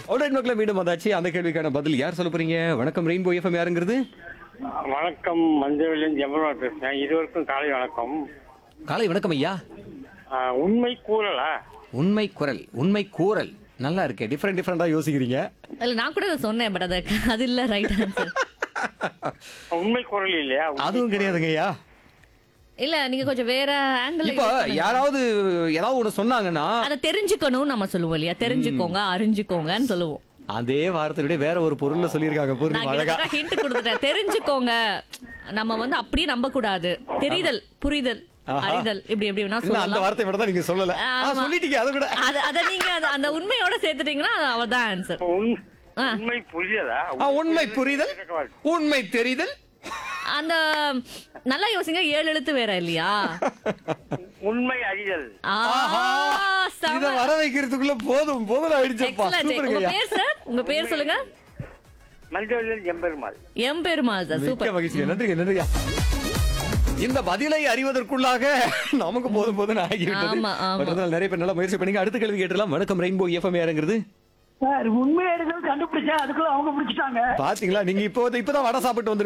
Alright மக்களே, மீண்டும் வந்தாச்சு. அந்த கேள்விக்கான பதில் யார் சொல்ல போறீங்க? வணக்கம் ரெயின்போ எஃப்எம், யாருங்கிறது? வணக்கம், மஞ்சவெளியன் ஜெபரா பேசுறேன். இருவருக்கும் காலை வணக்கம். காலை வணக்கம் ஐயா. உண்மை கூறலா? உண்மை குரல், உண்மை கூறல் நல்லா இருக்கே. டிஃபரெண்டா யோசிக்கிறீங்க. இல்ல நான் கூட அதை சொன்னேன், பட் அது இல்ல ரைட் ஆன்சர். உண்மை குரல் இல்லையா? அதுவும் கிடையாதுங்க ஐயா. இல்ல நீங்க கொஞ்சம் வேற ஆங்கிள். இப்ப யாராவது ஏதாவது ஒண்ணு சொன்னாங்கன்னா அதை தெரிஞ்சுக்கணும் நம்ம சொல்லுவோம் இல்லையா? தெரிஞ்சுக்கோங்க, அறிஞ்சுக்கோங்கன்னு சொல்லுவோம். அதே வார்த்தையோட வேற ஒரு பொருள்ல சொல்லியிருக்காங்க. நான் அழகா ஹிண்ட் கொடுத்துட்டேன். தெரிஞ்சுக்கோங்க, நம்ம வந்து அப்படியே நம்ப கூடாது. தெரிதல், புரிதல், அறிதல், இப்படி எப்படி வேணா இல்ல, அந்த சொல்லலாம். வார்த்தை மட்டும் தான் நீங்க சொல்லல. ஆமா. சொல்லிட்டீங்க. அது கூட அத நீங்க அந்த உண்மையோட சேர்த்துட்டீங்கன்னா அவதான் ஆன்சர். உண்மை புரியதா? உண்மை புரிதல், உண்மை தெரிதல். அந்த நல்லா யோசிங்க, 7 எழுத்து வேற இல்லையா? உண்மை அறிதல். ஆஹா, செம. இத வர வைக்கிறதுக்குள்ள போதும் ஆயிடுச்சப்பா. Excellent. சூப்பருங்க உங்க ஐயா. பேர் சார்? உங்க பேர் சொல்லுங்க. மஞ்சவெளியன் எம்பெருமாள். எம்பெருமாள் சார். மிக்க சூப்பர். மகிழ்ச்சி. நன்றிங்க. இந்த பதிலை அறிவதற்குள்ளாக நமக்கு போதும் ஆகிவிட்டது. ஆமா. பட் இருந்தாலும் நிறைய பேர் நல்லா முயற்சி பண்ணீங்க. அடுத்த கேள்வி கேட்டலாம். வணக்கம் ரெயின்போ எஃப்எம், யாருங்கிறது? சார் உண்மையா கண்டுபிடிச்சா அதுக்குள்ள அவங்க பிடிச்சிட்டாங்க. பாத்தீங்களா, நீங்க இப்பதான் வடை சாப்பிட்டு வந்து